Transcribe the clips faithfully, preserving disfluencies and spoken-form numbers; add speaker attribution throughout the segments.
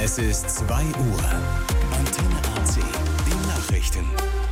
Speaker 1: Es ist zwei Uhr. Antenne A C, die Nachrichten.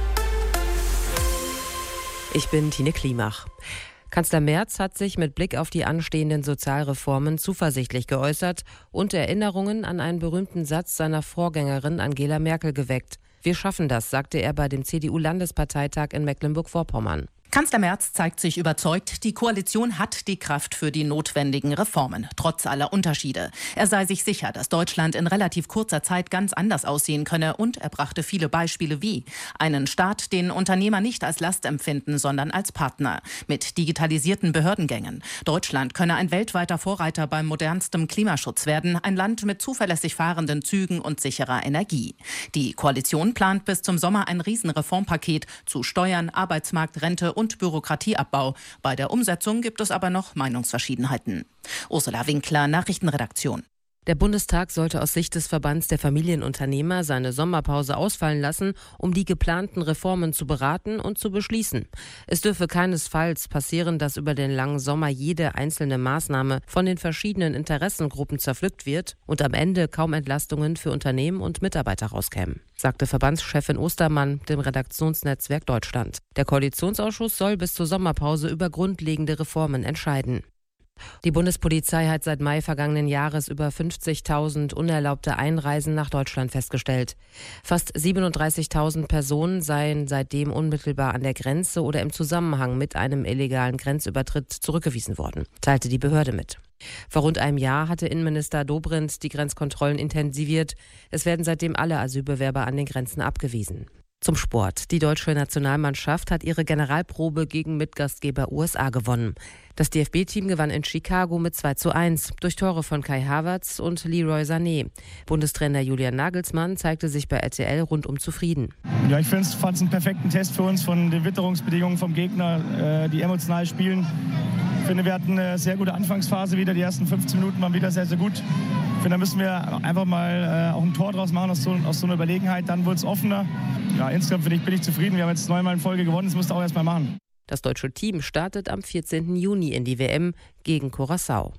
Speaker 2: Ich bin Tine Klimach. Kanzler Merz hat sich mit Blick auf die anstehenden Sozialreformen zuversichtlich geäußert und Erinnerungen an einen berühmten Satz seiner Vorgängerin Angela Merkel geweckt. Wir schaffen das, sagte er bei dem C D U-Landesparteitag in Mecklenburg-Vorpommern.
Speaker 3: Kanzler Merz zeigt sich überzeugt, die Koalition hat die Kraft für die notwendigen Reformen, trotz aller Unterschiede. Er sei sich sicher, dass Deutschland in relativ kurzer Zeit ganz anders aussehen könne, und er brachte viele Beispiele wie einen Staat, den Unternehmer nicht als Last empfinden, sondern als Partner, mit digitalisierten Behördengängen. Deutschland könne ein weltweiter Vorreiter beim modernstem Klimaschutz werden, ein Land mit zuverlässig fahrenden Zügen und sicherer Energie. Die Koalition plant bis zum Sommer ein Riesenreformpaket zu Steuern, Arbeitsmarkt, Rente und Bürokratieabbau. Bei der Umsetzung gibt es aber noch Meinungsverschiedenheiten. Ursula Winkler, Nachrichtenredaktion.
Speaker 2: Der Bundestag sollte aus Sicht des Verbands der Familienunternehmer seine Sommerpause ausfallen lassen, um die geplanten Reformen zu beraten und zu beschließen. Es dürfe keinesfalls passieren, dass über den langen Sommer jede einzelne Maßnahme von den verschiedenen Interessengruppen zerpflückt wird und am Ende kaum Entlastungen für Unternehmen und Mitarbeiter rauskämen, sagte Verbandschefin Ostermann dem Redaktionsnetzwerk Deutschland. Der Koalitionsausschuss soll bis zur Sommerpause über grundlegende Reformen entscheiden. Die Bundespolizei hat seit Mai vergangenen Jahres über fünfzigtausend unerlaubte Einreisen nach Deutschland festgestellt. Fast siebenunddreißigtausend Personen seien seitdem unmittelbar an der Grenze oder im Zusammenhang mit einem illegalen Grenzübertritt zurückgewiesen worden, teilte die Behörde mit. Vor rund einem Jahr hatte Innenminister Dobrindt die Grenzkontrollen intensiviert. Es werden seitdem alle Asylbewerber an den Grenzen abgewiesen. Zum Sport. Die deutsche Nationalmannschaft hat ihre Generalprobe gegen Mitgastgeber U S A gewonnen. Das D F B-Team gewann in Chicago mit zwei zu eins durch Tore von Kai Havertz und Leroy Sané. Bundestrainer Julian Nagelsmann zeigte sich bei R T L rundum zufrieden.
Speaker 4: Ja, ich fand es einen perfekten Test für uns von den Witterungsbedingungen vom Gegner, äh, die emotional spielen. Ich finde, wir hatten eine sehr gute Anfangsphase wieder. Die ersten fünfzehn Minuten waren wieder sehr, sehr gut. Ich finde, da müssen wir einfach mal äh, auch ein Tor draus machen aus so, aus so einer Überlegenheit. Dann wurde es offener. Ja, insgesamt finde ich, bin ich zufrieden. Wir haben jetzt neunmal in Folge gewonnen. Das musst du auch erst mal machen.
Speaker 2: Das deutsche Team startet am vierzehnten Juni in die W M gegen Curaçao.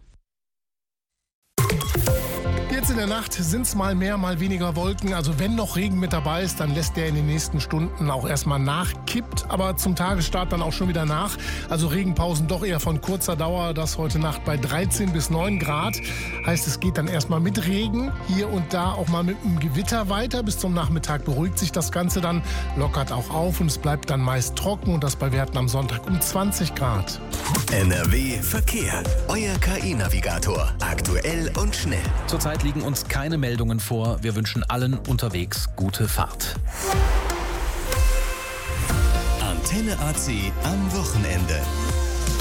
Speaker 5: Jetzt in der Nacht sind es mal mehr, mal weniger Wolken. Also wenn noch Regen mit dabei ist, dann lässt der in den nächsten Stunden auch erstmal nach, kippt aber zum Tagesstart dann auch schon wieder nach. Also Regenpausen doch eher von kurzer Dauer. Das heute Nacht bei dreizehn bis neun Grad. Heißt, es geht dann erstmal mit Regen, hier und da auch mal mit einem Gewitter weiter. Bis zum Nachmittag beruhigt sich das Ganze dann, lockert auch auf und es bleibt dann meist trocken. Und das bei Werten am Sonntag um zwanzig Grad.
Speaker 1: N R W Verkehr. Euer K I-Navigator. Aktuell und schnell.
Speaker 6: Zurzeit liegen uns keine Meldungen vor. Wir wünschen allen unterwegs gute Fahrt.
Speaker 1: Antenne A C am Wochenende.